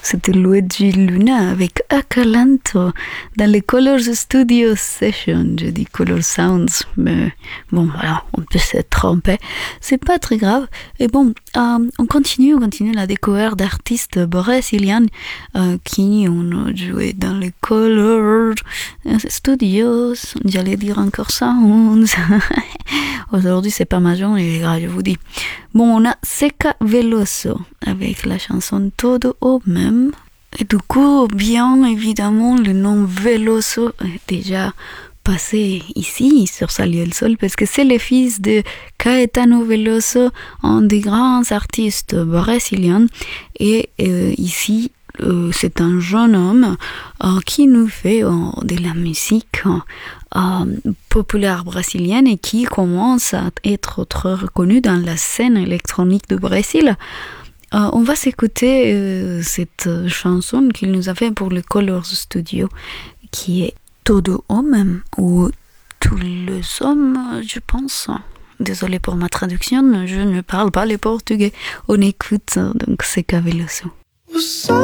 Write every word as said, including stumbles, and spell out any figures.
c'était Luigi Luna avec Acalanto dans les Colors Studio Session. Je dis Color Sounds, mais bon, voilà, on peut se tromper. C'est pas très grave. Et bon, euh, on continue, on continue la découverte d'artistes brésiliens euh, qui ont joué dans les Colors Studios. J'allais dire encore Sounds. Aujourd'hui, c'est pas ma journée, je vous dis. Bon, on a Zeca Veloso avec la chanson Todo o Même. Et du coup, bien évidemment, le nom Veloso est déjà passé ici, sur Salut el Sol, parce que c'est le fils de Caetano Veloso, un des grands artistes brésiliens. Et euh, ici, euh, c'est un jeune homme euh, qui nous fait euh, de la musique euh, populaire brésilienne et qui commence à être très reconnu dans la scène électronique du Brésil. Euh, on va s'écouter euh, cette chanson qu'il nous a fait pour le Colors Studio, qui est Todo o Même, ou Tous les hommes, je pense. Désolée pour ma traduction, je ne parle pas le portugais. On écoute donc Zeca Veloso.